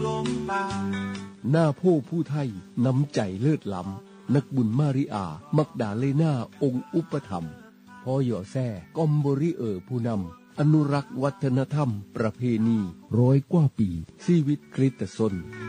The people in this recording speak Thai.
หลงป่าหน้าผู้ผู้ไทยน้ำใจเลิศล้ำนักบุญมาริอามักดาเลนาองค์อุปถัมภ์พ่อหย่อแซ่กอมบริผู้นำอนุรักษ์วัฒนธรรมประเพณี100 กว่าปีชีวิตคริสตชน